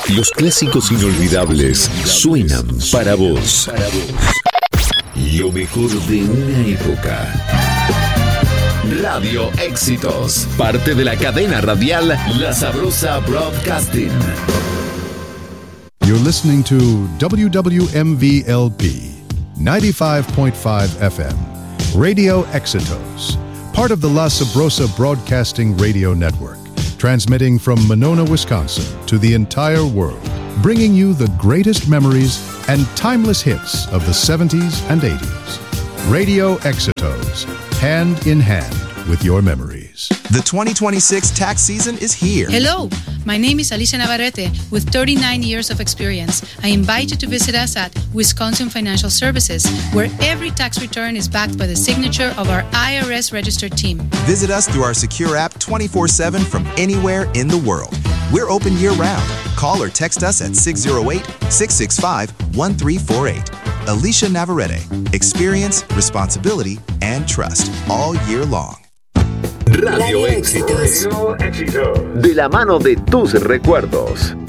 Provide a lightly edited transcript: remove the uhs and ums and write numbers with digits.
Los clásicos inolvidables suenan para vos. Lo mejor de una época. Radio Éxitos, parte de la cadena radial La Sabrosa Broadcasting. You're listening to WWMV-LP 95.5 FM, Radio Éxitos, part of the La Sabrosa Broadcasting Radio Network, transmitting from Monona, Wisconsin to the entire world, bringing you the greatest memories and timeless hits of the 70s and 80s. Radio Éxitos, hand in hand with your memories. The 2026 tax season is here. Hello, my name is Alicia Navarrete with 39 years of experience. I invite you to visit us at Wisconsin Financial Services, where every tax return is backed by the signature of our IRS registered team. Visit us through our secure app 24/7 from anywhere in the world. We're open year-round. Call or text us at 608-665-1348. Alicia Navarrete. Experience, responsibility, and trust all year long. Radio Éxitos. De la mano de tus recuerdos.